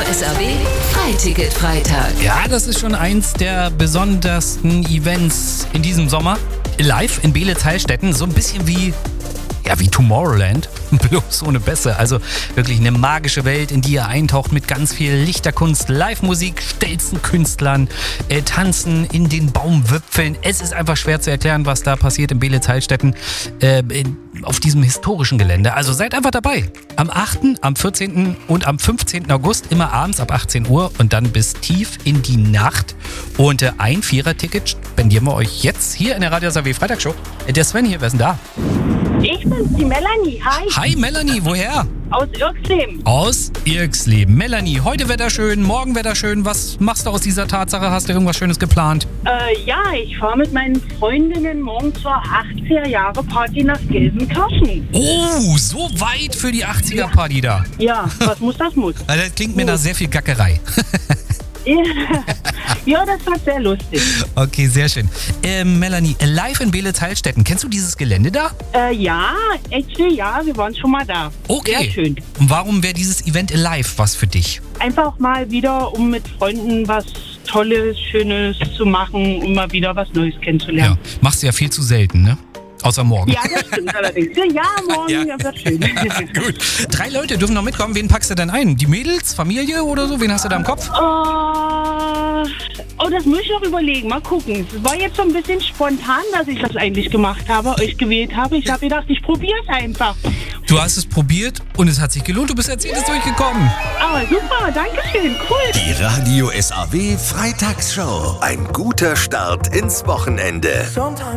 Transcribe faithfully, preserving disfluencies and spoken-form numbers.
S A W Freiticket-Freitag. Ja, das ist schon eins der besondersten Events in diesem Sommer. Live in Beelitz-Heilstätten, so ein bisschen wie, ja, wie Tomorrowland, bloß ohne Bässe. Also wirklich eine magische Welt, in die ihr eintaucht mit ganz viel Lichterkunst, Live-Musik, stelzen Künstlern, äh, Tanzen in den Baumwipfeln. Es ist einfach schwer zu erklären, was da passiert in Beelitz-Heilstätten äh, in, auf diesem historischen Gelände. Also seid einfach dabei. Am achten, am vierzehnten und am fünfzehnten August, immer abends ab achtzehn Uhr und dann bis tief in die Nacht. Und äh, ein Vierer-Ticket spendieren wir euch jetzt hier in der Radio S A W Freitagshow. Äh, der Sven hier, wer ist denn da? Ich bin's, die Melanie. Hi. Hi Melanie, woher? Aus Irksleben. Aus Irksleben. Melanie, heute Wetter schön, morgen Wetter schön. Was machst du aus dieser Tatsache? Hast du irgendwas Schönes geplant? Äh, ja, ich fahre mit meinen Freundinnen morgen zur achtziger-Jahre-Party nach Gelsenkirchen. Oh, so weit für die achtziger-Party da. Ja, was muss, das muss. Also das klingt mir nach sehr viel Gackerei. Ja, das war sehr lustig. Okay, sehr schön. Ähm, Melanie, live in Beelitz-Heilstätten. Kennst du dieses Gelände da? Äh, ja, actually, ja, wir waren schon mal da. Okay. Sehr schön. Und warum wäre dieses Event live was für dich? Einfach mal wieder, um mit Freunden was Tolles, Schönes zu machen, um mal wieder was Neues kennenzulernen. Ja, machst du ja viel zu selten, ne? Außer morgen. Ja, das stimmt allerdings. Ja, morgen Ja. ja. wird schön. Gut. Drei Leute dürfen noch mitkommen. Wen packst du denn ein? Die Mädels, Familie oder so? Wen hast du da im Kopf? Oh, oh, das muss ich noch überlegen. Mal gucken. Es war jetzt so ein bisschen spontan, dass ich das eigentlich gemacht habe, euch gewählt habe. Ich habe gedacht, ich probiere es einfach. Du hast es probiert und es hat sich gelohnt. Du bist als jedes durchgekommen. Aber super, danke schön, cool. Die Radio S A W Freitagsshow. Ein guter Start ins Wochenende.